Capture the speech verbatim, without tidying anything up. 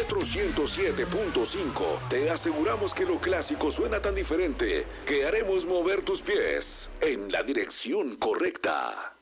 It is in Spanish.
Retro ciento siete punto cinco. Te aseguramos que lo clásico suena tan diferente que haremos mover tus pies en la dirección correcta.